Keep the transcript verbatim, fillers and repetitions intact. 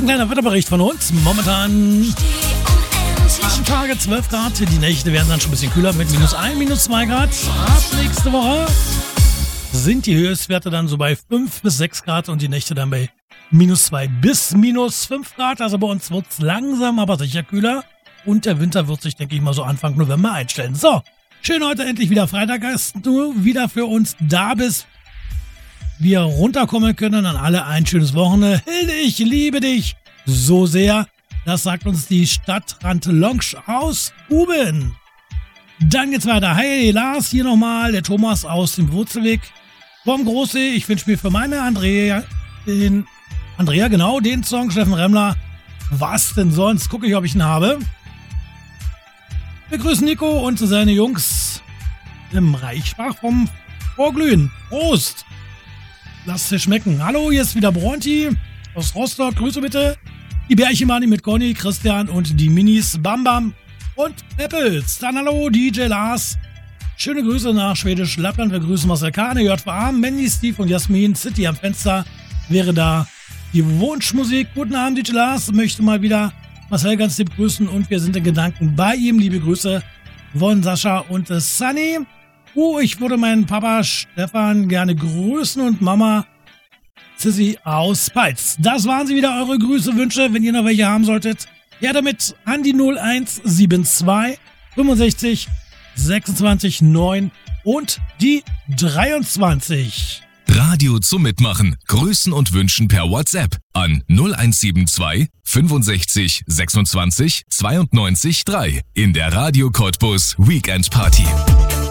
ein kleiner Wetterbericht von uns. Momentan am Tage zwölf Grad. Die Nächte werden dann schon ein bisschen kühler mit minus eins, minus zwei Grad. Ab nächste Woche sind die Höchstwerte dann so bei fünf bis sechs Grad und die Nächte dann bei minus zwei bis minus fünf Grad. Also bei uns wird es langsam, aber sicher kühler. Und der Winter wird sich, denke ich mal, so Anfang November einstellen. So, schön heute endlich wieder Freitag, dass du wieder für uns da bist. Wir runterkommen können, an alle ein schönes Wochenende. Hilde, ich liebe dich so sehr. Das sagt uns die Stadtrand Lounge aus Guben. Dann geht's weiter. Hey Lars, hier nochmal der Thomas aus dem Wurzelweg vom Großsee. Ich wünsche mir für meine Andrea, den Andrea, genau, den Song Steffen Remmler. Was denn sonst? Gucke ich, ob ich ihn habe. Wir grüßen Nico und seine Jungs im Reichsbach vom Vorglühen. Prost! Lasst es schmecken. Hallo, hier ist wieder Bronti aus Rostock. Grüße bitte. Die Bärchenmani mit Conny, Christian und die Minis Bam Bam und Peppels. Dann hallo, D J Lars. Schöne Grüße nach Schwedisch Lappland. Wir grüßen Marcel Kahne, J V A, Mandy, Steve und Jasmin. City am Fenster wäre da die Wunschmusik. Guten Abend, D J Lars. Möchte mal wieder Marcel ganz lieb grüßen und wir sind in Gedanken bei ihm. Liebe Grüße von Sascha und Sunny. Oh, ich würde meinen Papa Stefan gerne grüßen und Mama Sissi aus Peitz. Das waren sie wieder, eure Grüße, Wünsche. Wenn ihr noch welche haben solltet, ja damit an die null eins sieben zwei fünfundsechzig sechsundzwanzig neun und die dreiundzwanzig. Radio zum Mitmachen. Grüßen und Wünschen per WhatsApp an null eins sieben zwei fünfundsechzig sechsundzwanzig zweiundneunzig drei in der Radio Cottbus Weekend Party.